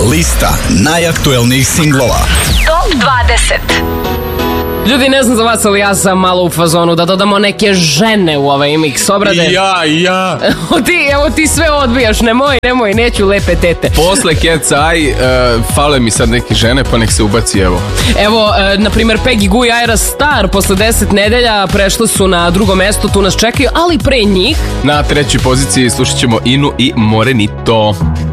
Lista najaktuelnijih singlova. Top 20. Ljudi, ne znam za vas, ali ja sam malo u fazonu da dodamo neke žene u ovaj mix obrade. Ja. Evo ti sve odbijaš, nemoj, neću lepe tete. Posle Cat's Eye, fale mi sad neke žene, pa nek se ubaci, evo. Evo, na primjer, Peggy Gou i Ayra Starr posle 10 nedelja prešli su na drugo mesto, tu nas čekaju, ali pre njih... Na trećoj poziciji slušat ćemo Inu i Morenito.